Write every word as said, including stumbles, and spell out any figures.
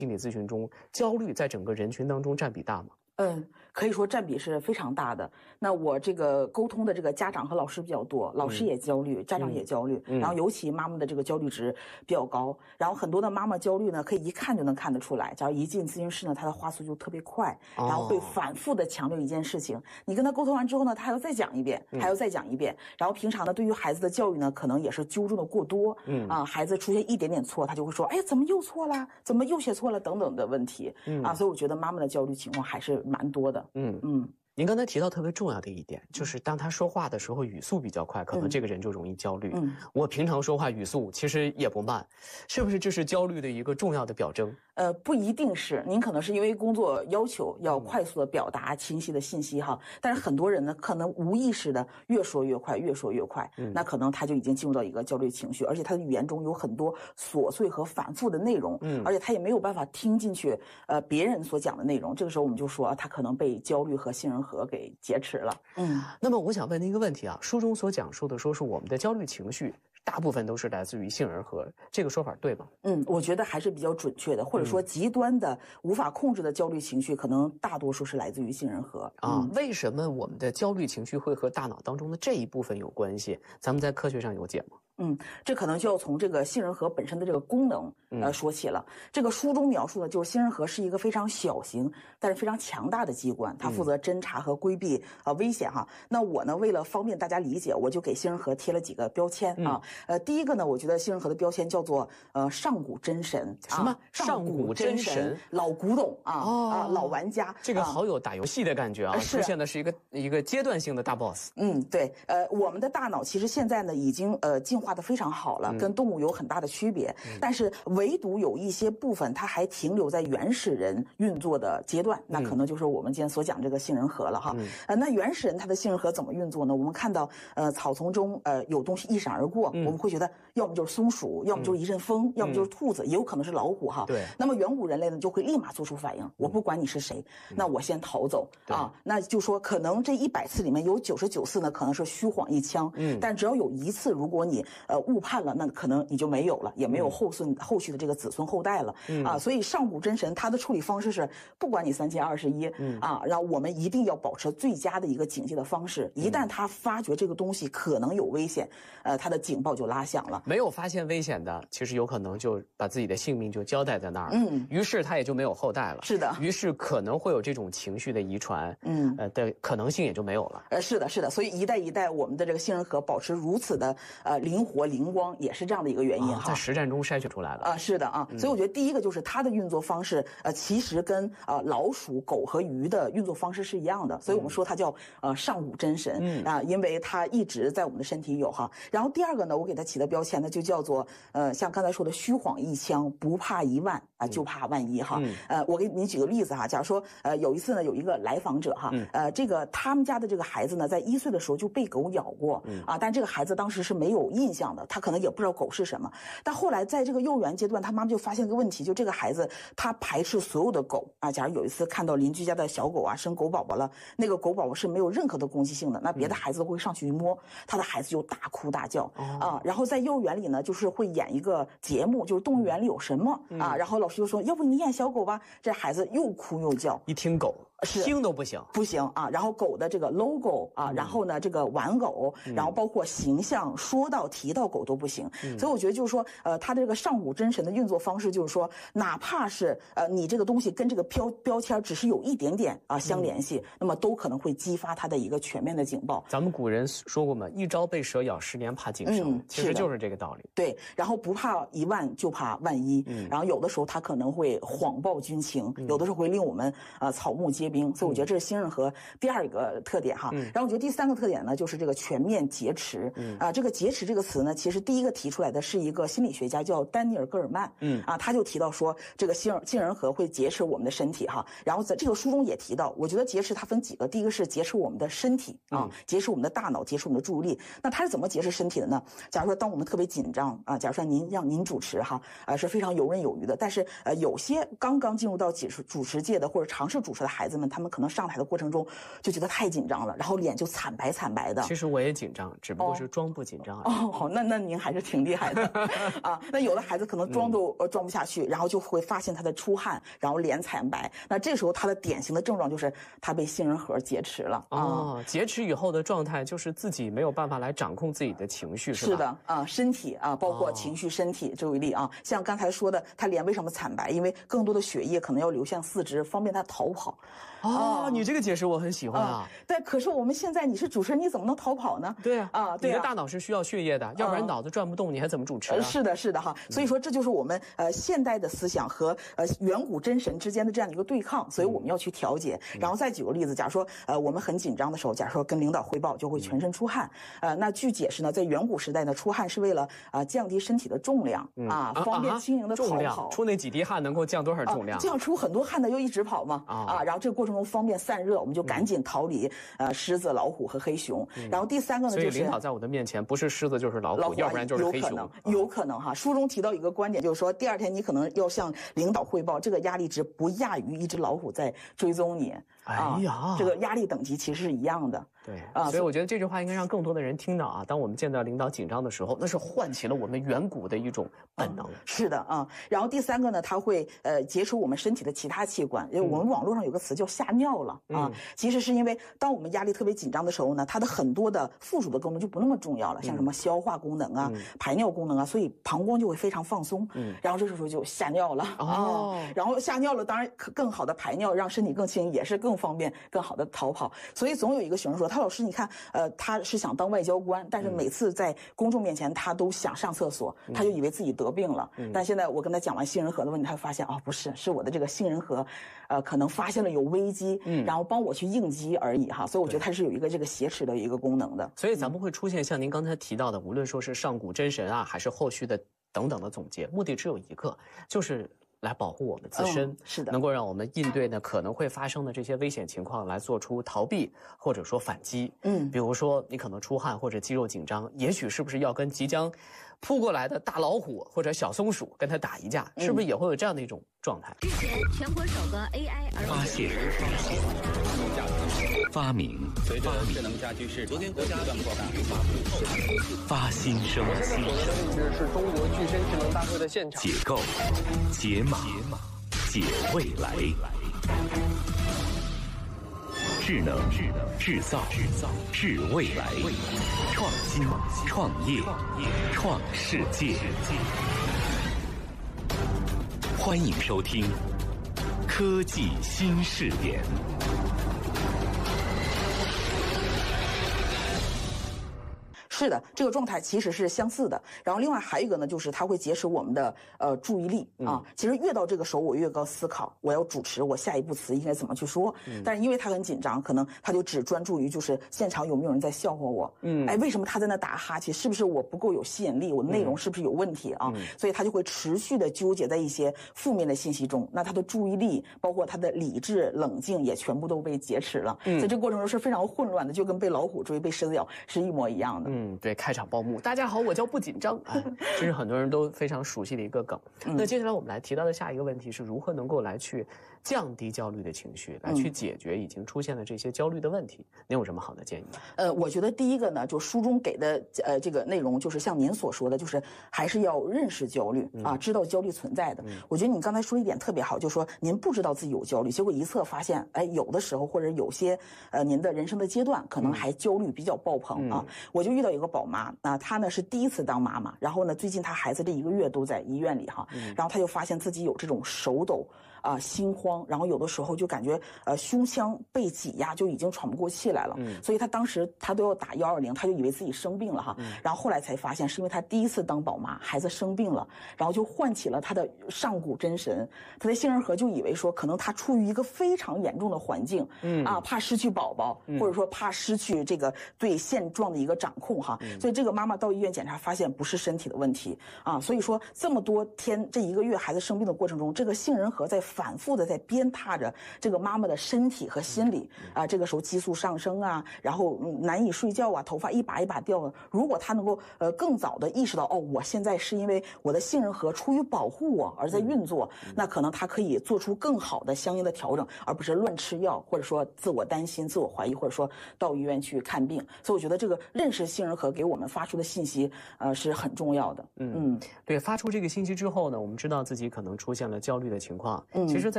心理咨询中，焦虑在整个人群当中占比大吗？ 嗯，可以说占比是非常大的。那我这个沟通的这个家长和老师比较多，老师也焦虑，嗯、家长也焦虑，嗯、然后尤其妈妈的这个焦虑值比较高。然后很多的妈妈焦虑呢，可以一看就能看得出来。假如一进咨询室呢，她的话速就特别快，然后会反复的强调一件事情。哦、你跟她沟通完之后呢，她还要再讲一遍，还要再讲一遍。嗯、然后平常呢，对于孩子的教育呢，可能也是纠正的过多。嗯啊，孩子出现一点点错，他就会说，哎，怎么又错了？怎么又写错了？等等的问题。嗯啊，所以我觉得妈妈的焦虑情况还是蛮多的。嗯嗯， 您刚才提到特别重要的一点，就是当他说话的时候语速比较快，可能这个人就容易焦虑。嗯，我平常说话语速其实也不慢，是不是这是焦虑的一个重要的表征？ 呃，不一定是，您可能是因为工作要求要快速的表达清晰的信息哈，但是很多人呢，可能无意识的越说越快，越说越快，嗯、那可能他就已经进入到一个焦虑情绪，而且他的语言中有很多琐碎和反复的内容，嗯，而且他也没有办法听进去，呃，别人所讲的内容，这个时候我们就说、啊、他可能被焦虑和杏仁核给劫持了。 嗯，那么我想问您一个问题啊，书中所讲述的说是我们的焦虑情绪大部分都是来自于杏仁核，这个说法对吗？ 嗯，我觉得还是比较准确的，或者说极端的无法控制的焦虑情绪，可能大多数是来自于杏仁核。 啊、嗯，为什么我们的焦虑情绪会和大脑当中的这一部分有关系？咱们在科学上有解吗？ 嗯，这可能就要从这个杏仁核本身的这个功能呃说起了。这个书中描述的就是杏仁核是一个非常小型但是非常强大的机关，它负责侦查和规避呃危险哈。那我呢，为了方便大家理解，我就给杏仁核贴了几个标签啊。呃，第一个呢，我觉得杏仁核的标签叫做呃上古真神。 什么？啊、上古真神？ 老古董啊、哦、啊，老玩家。 这个好有打游戏的感觉啊！ 是出现的是一个一个阶段性的大 boss。 嗯，对。呃，我们的大脑其实现在呢已经呃进化的非常好了，跟动物有很大的区别，嗯、但是唯独有一些部分它还停留在原始人运作的阶段，那可能就是我们今天所讲这个杏仁核了哈。嗯、呃，那原始人他的杏仁核怎么运作呢？我们看到呃草丛中呃有东西一闪而过，嗯、我们会觉得要么就是松鼠，要么就是一阵风，嗯、要么就是兔子，也有可能是老虎哈。 对。 那么远古人类呢就会立马做出反应，我不管你是谁，嗯、那我先逃走啊。那就说可能这一百次里面有九十九次呢可能是虚晃一枪，嗯，但只要有一次如果你呃误判了，那可能你就没有了，也没有后孙、嗯、后续的这个子孙后代了、嗯、啊。所以上古真神他的处理方式是，不管你三七二十一，嗯啊，然后我们一定要保持最佳的一个警戒的方式。一旦他发觉这个东西可能有危险，呃，他的警报就拉响了。 没有发现危险的，其实有可能就把自己的性命就交代在那儿，嗯，于是他也就没有后代了。 是的， 于是可能会有这种情绪的遗传，嗯，呃的可能性也就没有了。 呃，是的，是的。所以一代一代我们的这个杏仁核保持如此的呃灵活灵光，也是这样的一个原因哈、 啊。在实战中筛选出来了啊、 呃，是的啊。嗯、所以我觉得第一个就是它的运作方式，呃，其实跟呃老鼠、狗和鱼的运作方式是一样的。所以我们说它叫呃上古真神，嗯啊，因为它一直在我们的身体有哈。然后第二个呢，我给它起的标签呢就叫做呃像刚才说的虚晃一枪，不怕一万啊、呃，就怕万一哈。嗯、呃，我给你举个例子哈，假如说呃有一次呢有一个来访者哈，嗯、呃这个他们家的这个孩子呢在一岁的时候就被狗咬过，嗯、啊，但这个孩子当时是没有印象的，他可能也不知道狗是什么。但后来在这个幼儿园阶段，他妈妈就发现个问题，就这个孩子他排斥所有的狗啊。假如有一次看到邻居家的小狗啊生狗宝宝了，那个狗宝宝是没有任何的攻击性的，那别的孩子会上去一摸，他的孩子就大哭大叫、嗯、啊。然后在幼儿园里呢，就是会演一个节目，就是动物园里有什么、嗯、啊，然后老师就说，要不你演小狗吧，这孩子又哭又叫。 一听狗听都不行， 不行啊！然后狗的这个 logo 啊，嗯、然后呢这个玩偶，嗯、然后包括形象，说到提到狗都不行。嗯、所以我觉得就是说，呃，它这个上古真神的运作方式就是说，哪怕是呃你这个东西跟这个标标签只是有一点点啊相联系，嗯、那么都可能会激发它的一个全面的警报。 咱们古人说过嘛，一朝被蛇咬，十年怕井绳，嗯、其实就是这个道理。 对，然后不怕一万就怕万一，嗯、然后有的时候它可能会谎报军情，嗯、有的时候会令我们呃草木皆兵。所以我觉得这是杏仁核第二个特点哈。嗯、然后我觉得第三个特点呢，就是这个全面劫持。嗯、啊，这个劫持这个词呢，其实第一个提出来的是一个心理学家叫丹尼尔·戈尔曼。嗯，啊，他就提到说，这个杏杏仁核会劫持我们的身体哈。然后在这个书中也提到，我觉得劫持它分几个，第一个是劫持我们的身体啊，嗯、劫持我们的大脑，劫持我们的注意力。那它是怎么劫持身体的呢？假如说当我们特别紧张啊，假如说您让您主持哈，啊是非常游刃有余的，但是呃有些刚刚进入到主持主持界的或者尝试主持的孩子们，他们可能上台的过程中就觉得太紧张了，然后脸就惨白惨白的。 其实我也紧张，只不过是装不紧张而已。 哦， 哦，那那您还是挺厉害的啊。那有的孩子可能装都呃装不下去，然后就会发现他的出汗，然后脸惨白。那这时候他的典型的症状就是他被杏仁核劫持了啊。 哦，劫持以后的状态就是自己没有办法来掌控自己的情绪，是吧？ 是的啊，身体啊，包括情绪、身体、注意力啊。像刚才说的，他脸为什么惨白？因为更多的血液可能要流向四肢，方便他逃跑。 哦，你这个解释我很喜欢啊。 但可是我们现在你是主持人，你怎么能逃跑呢？ 对啊，啊，你的大脑是需要血液的，要不然脑子转不动，你还怎么主持啊？ 是的，是的哈。所以说这就是我们呃现代的思想和呃远古真神之间的这样一个对抗，所以我们要去调节。然后再举个例子，假如说呃我们很紧张的时候，假如说跟领导汇报就会全身出汗，呃那据解释呢，在远古时代呢，出汗是为了啊降低身体的重量啊，方便轻盈的逃跑。 出那几滴汗能够降多少重量？ 这样出很多汗的又一直跑嘛啊，然后这个过程中方便散热。我们就赶紧逃离呃狮子、老虎和黑熊。然后第三个呢，就是所以领导在我的面前不是狮子就是老虎，要不然就是黑熊。 有可能，有可能哈。书中提到一个观点，就是说第二天你可能要向领导汇报，这个压力值不亚于一只老虎在追踪你。 哎呀， 这个压力等级其实是一样的。 对啊，所以我觉得这句话应该让更多的人听到啊。当我们见到领导紧张的时候，那是唤起了我们远古的一种本能。 是的啊。然后第三个呢，它会呃劫持我们身体的其他器官。因为我们网络上有个词叫吓尿了啊，其实是因为当我们压力特别紧张的时候呢，它的很多的附属的功能就不那么重要了，像什么消化功能啊、排尿功能啊，所以膀胱就会非常放松。嗯，然后这时候就吓尿了哦。然后吓尿了，当然更好的排尿，让身体更轻，也是更方便、更好的逃跑。所以总有一个学生说，他老师你看，呃，他是想当外交官，但是每次在公众面前他都想上厕所，他就以为自己得病了。但现在我跟他讲完杏仁核的问题，他发现哦，不是，是我的这个杏仁核，呃，可能发现了有危机，然后帮我去应激而已哈。所以我觉得它是有一个这个挟持的一个功能的。 所以咱们会出现像您刚才提到的，无论说是上古真神啊，还是后续的等等的总结，目的只有一个，就是来保护我们自身， 嗯、是的， 能够让我们应对呢可能会发生的这些危险情况来做出逃避或者说反击。嗯，比如说你可能出汗或者肌肉紧张，也许是不是要跟即将扑过来的大老虎或者小松鼠跟它打一架，嗯、是不是也会有这样的一种状态？ 之前全国首个 A I 儿童发现、发明、 随着智能家居市场不断扩大， 发新生。 我的位置是中国具身智能大会的现场。 解构、解码、解未来。智能、制造、制未来，创新、创业、创世界。欢迎收听《科技新视点》。 是的，这个状态其实是相似的。然后另外还有一个呢，就是它会劫持我们的呃注意力啊。其实越到这个时候，我越高思考，我要主持，我下一步词应该怎么去说。嗯、但是因为他很紧张，可能他就只专注于就是现场有没有人在笑话我。嗯，哎，为什么他在那打哈欠？是不是我不够有吸引力？我的内容是不是有问题啊？嗯、所以他就会持续的纠结在一些负面的信息中。那他的注意力，包括他的理智、冷静，也全部都被劫持了。嗯，在这过程中是非常混乱的，就跟被老虎追、被狮子咬是一模一样的。 嗯。对，开场报幕，大家好，我叫不紧张，哎，这是很多人都非常熟悉的一个梗。嗯、那接下来我们来提到的下一个问题是如何能够来去降低焦虑的情绪，来去解决已经出现的这些焦虑的问题。您有什么好的建议？ 呃，我觉得第一个呢，就书中给的呃这个内容，就是像您所说的，就是还是要认识焦虑啊，知道焦虑存在的。嗯、我觉得你刚才说一点特别好，就是说您不知道自己有焦虑，结果一测发现，哎，有的时候或者有些呃您的人生的阶段可能还焦虑比较爆棚、嗯、啊。我就遇到一个宝妈啊，她呢是第一次当妈妈，然后呢最近她孩子这一个月都在医院里哈，嗯、然后她就发现自己有这种手抖。啊、呃，心慌，然后有的时候就感觉呃胸腔被挤压，就已经喘不过气来了。嗯，所以他当时他都要打幺二零，他就以为自己生病了哈。嗯，然后后来才发现是因为他第一次当宝妈，孩子生病了，然后就唤起了他的上古真神。他在杏仁核就以为说，可能他处于一个非常严重的环境，嗯啊，怕失去宝宝，嗯、或者说怕失去这个对现状的一个掌控哈。嗯、所以这个妈妈到医院检查，发现不是身体的问题啊。所以说这么多天这一个月孩子生病的过程中，这个杏仁核在反复的在鞭挞着这个妈妈的身体和心理啊。这个时候激素上升啊，然后、嗯、难以睡觉啊，头发一把一把掉了。如果他能够呃更早的意识到，哦，我现在是因为我的杏仁核出于保护我而在运作，嗯、那可能他可以做出更好的相应的调整，而不是乱吃药，或者说自我担心、自我怀疑，或者说到医院去看病。所以我觉得这个认识杏仁核给我们发出的信息，呃，是很重要的。 嗯嗯，对，发出这个信息之后呢，我们知道自己可能出现了焦虑的情况。嗯，其实，在